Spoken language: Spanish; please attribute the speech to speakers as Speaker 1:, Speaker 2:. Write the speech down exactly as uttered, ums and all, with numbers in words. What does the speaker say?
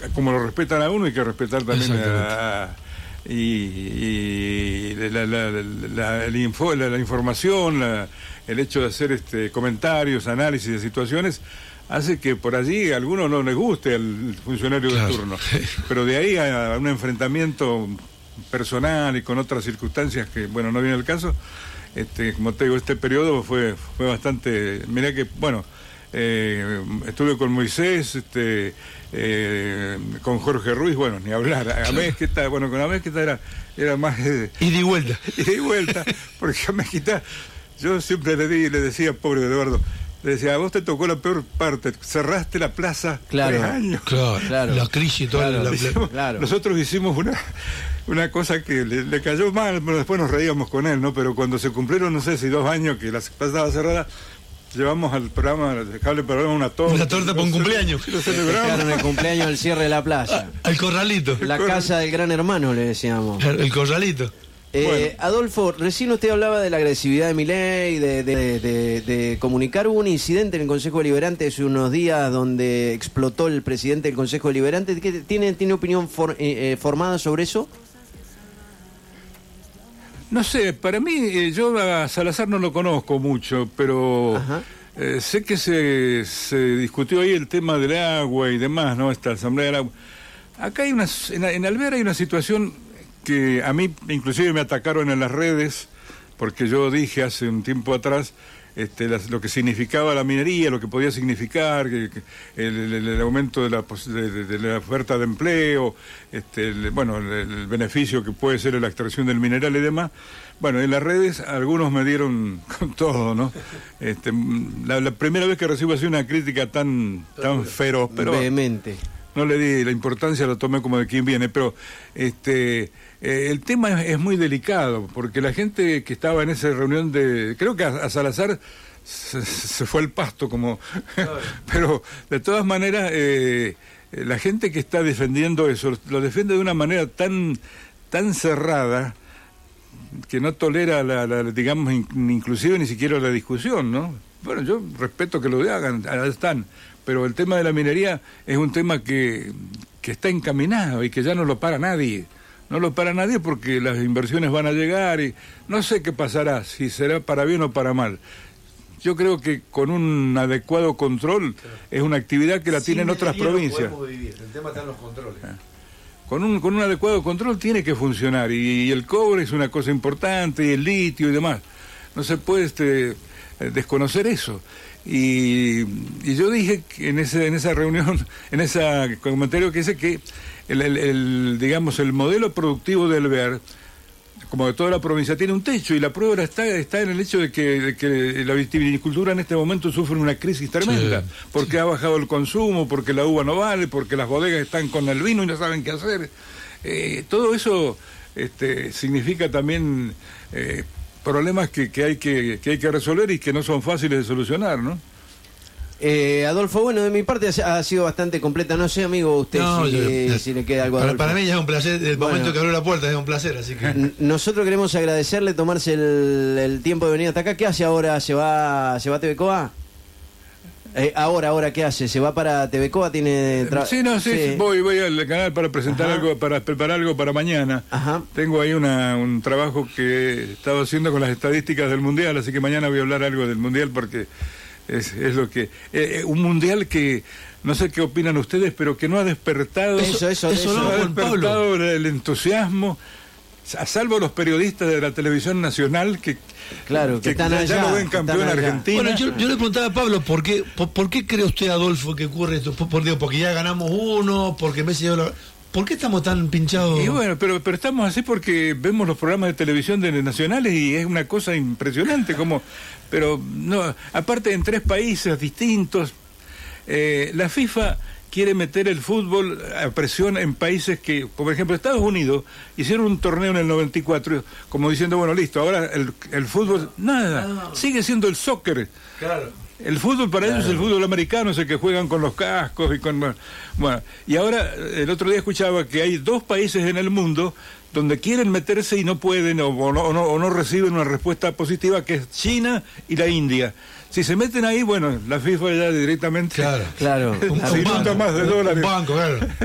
Speaker 1: como lo respetan a uno, hay que respetar también a... y, y la, la, la, la, el info, la, la información, la, el hecho de hacer este comentarios, análisis de situaciones, hace que por allí a algunos no les guste al funcionario claro. de turno, pero de ahí a, a un enfrentamiento personal y con otras circunstancias que, bueno, no viene el caso, este, como te digo, este periodo fue, fue bastante, mirá que, bueno, eh, estuve con Moisés, este, eh, con Jorge Ruiz, bueno, ni hablar, a Amezquita, bueno, con Amezquita era, era más... Eh,
Speaker 2: ida y vuelta.
Speaker 1: Ida y vuelta, porque Amezquita, yo siempre le, di, le decía, pobre Eduardo, le decía, a vos te tocó la peor parte, cerraste la plaza
Speaker 3: claro,
Speaker 1: tres años.
Speaker 2: Claro, claro. La crisis y toda
Speaker 3: claro,
Speaker 2: la...
Speaker 1: Hicimos,
Speaker 3: claro.
Speaker 1: Nosotros hicimos una... Una cosa que le, le cayó mal, pero después nos reíamos con él, ¿no? Pero cuando se cumplieron, no sé si dos años que la plaza estaba cerrada, llevamos al programa, al cable programa una torta.
Speaker 2: Una torta para un cumpleaños.
Speaker 1: Lo celebramos.
Speaker 3: el cumpleaños del cierre de la plaza.
Speaker 2: Ah, el corralito.
Speaker 3: La casa del gran hermano, le decíamos.
Speaker 2: El, el corralito.
Speaker 3: Eh,
Speaker 1: bueno.
Speaker 3: Adolfo, recién usted hablaba de la agresividad de Milei, de, de, de, de comunicar. Hubo un incidente en el Consejo Deliberante hace unos días donde explotó el presidente del Consejo Deliberante. ¿Tiene, tiene opinión for, eh, eh, formada sobre eso?
Speaker 1: No sé, para mí, eh, yo a Salazar no lo conozco mucho, pero eh, sé que se, se discutió ahí el tema del agua y demás, ¿no? Esta asamblea del agua. Acá hay una, en, en Alvear hay una situación que a mí inclusive me atacaron en las redes, porque yo dije hace un tiempo atrás este, las, lo que significaba la minería, lo que podía significar, que, que el, el, el aumento de la, de, de la oferta de empleo, este, el, bueno, el, el beneficio que puede ser la extracción del mineral y demás. Bueno, en las redes algunos me dieron con todo, ¿no? Este, la, la primera vez que recibo así una crítica tan, tan feroz, pero...
Speaker 3: Vehemente.
Speaker 1: No le di la importancia, lo tomé como de quien viene, pero este eh, el tema es, es muy delicado, porque la gente que estaba en esa reunión de... Creo que a, a Salazar se, se fue al pasto, como... pero de todas maneras, eh, la gente que está defendiendo eso, lo defiende de una manera tan, tan cerrada, que no tolera, la, la, digamos, in, inclusive ni siquiera la discusión, ¿no? Bueno, yo respeto que lo hagan, ahí están, pero el tema de la minería es un tema que, que está encaminado y que ya no lo para nadie. No lo para nadie porque las inversiones van a llegar y no sé qué pasará, si será para bien o para mal. Yo creo que con un adecuado control es una actividad que la
Speaker 2: Sin
Speaker 1: tienen otras provincias.
Speaker 2: No vivir. El tema está en los controles.
Speaker 1: Con un, con un adecuado control tiene que funcionar y, y el cobre es una cosa importante y el litio y demás. No se puede este, desconocer eso. Y, y yo dije que en ese en esa reunión, en ese comentario que dice que el, el, el digamos el modelo productivo del Alvear, como de toda la provincia, tiene un techo y la prueba está está en el hecho de que, de que la vitivinicultura en este momento sufre una crisis tremenda, sí, porque sí. ha bajado el consumo, porque la uva no vale, porque las bodegas están con el vino y no saben qué hacer. Eh, todo eso este, significa también eh, problemas que, que hay que, que hay que resolver y que no son fáciles de solucionar, ¿no?
Speaker 3: Eh, Adolfo, bueno, de mi parte ha sido bastante completa. No sé, amigo, usted no, si, yo, le, si le queda algo a
Speaker 2: para, para mí ya es un placer, el bueno, momento que abrió la puerta es un placer, así que...
Speaker 3: Nosotros queremos agradecerle, tomarse el, el tiempo de venir hasta acá. ¿Qué hace ahora? ¿Se va, se va a TVCOA? Eh, ahora, ahora, ¿qué hace? ¿Se va para TVCOA? ¿Tiene tra-
Speaker 1: sí, no, sí, sí. Voy, voy al canal para presentar Ajá. algo, para preparar algo para mañana.
Speaker 3: Ajá.
Speaker 1: Tengo ahí una, un trabajo que he estado haciendo con las estadísticas del Mundial, así que mañana voy a hablar algo del Mundial porque... Es, es lo que eh, un mundial que no sé qué opinan ustedes, pero que no ha despertado
Speaker 3: eso, eso, eso,
Speaker 1: no ha despertado el entusiasmo, a salvo los periodistas de la televisión nacional que
Speaker 3: claro que, que están ya, allá,
Speaker 1: ya lo ven campeón Argentina.
Speaker 2: Bueno, yo, yo le preguntaba a Pablo por qué por, por qué cree usted, Adolfo, que ocurre esto. Por, por digo, porque ya ganamos uno, porque Messi lleva la... ¿Por qué estamos tan pinchados?
Speaker 1: Y bueno, pero pero estamos así porque vemos los programas de televisión de nacionales y es una cosa impresionante como, pero no, aparte en tres países distintos, eh, la FIFA quiere meter el fútbol a presión en países que, por ejemplo, Estados Unidos hicieron un torneo en el noventa y cuatro, como diciendo, bueno, listo, ahora el, el fútbol, nada, sigue siendo el soccer. Claro. El fútbol para claro. ellos es el fútbol americano, es el que juegan con los cascos y con... Bueno, y ahora, el otro día escuchaba que hay dos países en el mundo donde quieren meterse y no pueden o, o, no, o, no, o no reciben una respuesta positiva, que es China y la India. Si se meten ahí, bueno, la FIFA ya directamente...
Speaker 3: Claro, claro.
Speaker 1: Un, un banco, más de dólares.
Speaker 2: Un banco, claro.